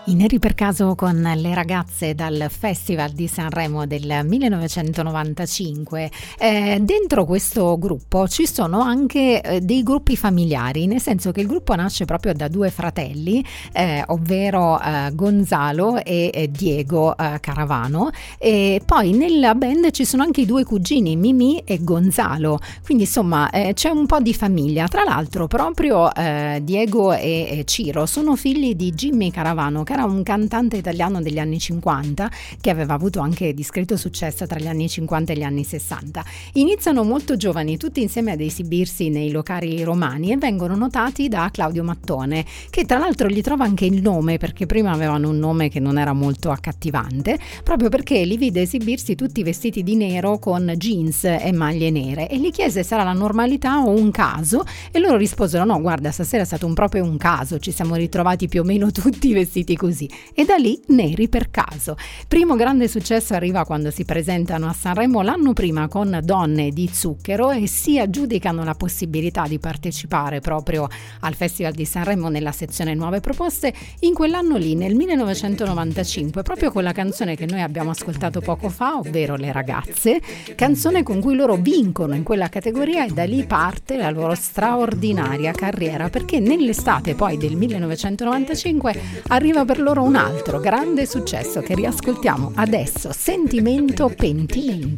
I Neri per caso con le ragazze dal Festival di Sanremo del 1995. Dentro questo gruppo ci sono anche dei gruppi familiari, nel senso che il gruppo nasce proprio da due fratelli, ovvero Gonzalo e Diego Caravano, e poi nella band ci sono anche i due cugini Mimì e Gonzalo, quindi insomma c'è un po' di famiglia. Tra l'altro proprio Diego e Ciro sono figli di Jimmy Caravano, che era un cantante italiano degli anni 50 che aveva avuto anche discreto successo tra gli anni 50 e gli anni 60. Iniziano molto giovani tutti insieme ad esibirsi nei locali romani e vengono notati da Claudio Mattone, che tra l'altro gli trova anche il nome, perché prima avevano un nome che non era molto accattivante, proprio perché li vide esibirsi tutti vestiti di nero con jeans e maglie nere, e gli chiese se era la normalità o un caso, e loro risposero: no, guarda, stasera è stato proprio un caso, ci siamo ritrovati più o meno tutti vestiti così. E da lì Neri per caso. Primo grande successo arriva quando si presentano a Sanremo l'anno prima con Donne di Zucchero e si aggiudicano la possibilità di partecipare proprio al Festival di Sanremo nella sezione Nuove Proposte. In quell'anno lì, nel 1995, proprio con la canzone che noi abbiamo ascoltato poco fa, ovvero Le Ragazze, canzone con cui loro vincono in quella categoria, e da lì parte la loro straordinaria carriera, perché nell'estate poi del 1995 arriva per loro un altro grande successo che riascoltiamo adesso: Sentimento Pentimento.